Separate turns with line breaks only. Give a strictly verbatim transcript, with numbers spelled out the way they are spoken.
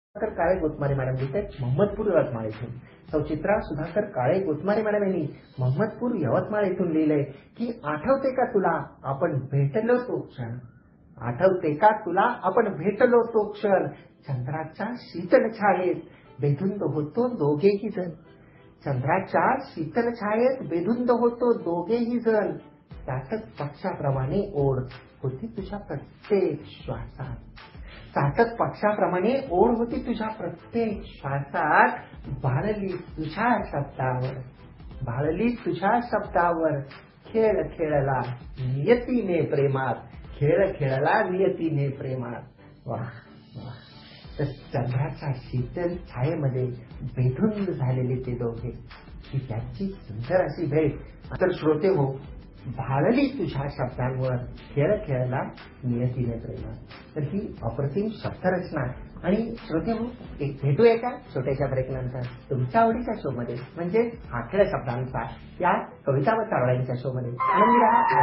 सुधाकर काळे Gotmare madam लिहितात मोहम्मदपूर यवतमाळ येथून. सौचित्रा सुधाकर काळे Gotmare madam यांनी मोहम्मदपूर यवतमाळ येथून लिहिलंय की आठवते का तुला आपण भेटलो तो क्षण. आठवते का तुला आपण भेटलो तो क्षण. चंद्राच्या शीतल छायेत बेधुंद होतो दोघेही जण. चंद्राच्या शीतल छायेत बेधुंद होतो दोघेही जण. ताटक पक्षाप्रमाणे ओढ होती तुझ्या प्रत्येक श्वासात. ताटक पक्षाप्रमाणे ओढ होती तुझ्या प्रत्येक श्वासात. भाळली तुझ्या शब्दावर भाळली तुझ्या शब्दावर. खेळ खेळला नियतीने प्रेमात. खेळ खेळला नियतीने प्रेमात. वाह वाह. तर चंद्राच्या शीतल छायेमध्ये बेधुंद झालेले ते दोघे ही त्यांची सुंदर अशी भेट. तर श्रोते हो, भाळली तुझ्या शब्दांवर खेळ खेळला नियतीने प्रेमात. तर ही अप्रतिम शब्दरचना. आणि श्रोते हो, एक भेटूया का छोट्याशा ब्रेक नंतर तुमच्या आवडीच्या शो मध्ये, म्हणजे आखड्या शब्दांचा या कविता व चारोळ्यांच्या शो मध्ये. आनंदी राहा.